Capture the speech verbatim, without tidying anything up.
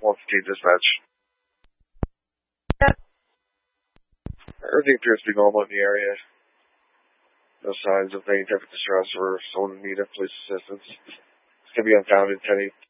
one fifteen dispatch. Everything appears to be normal in the area. No signs of any type of distress or someone in need of police assistance. This can be unfounded ten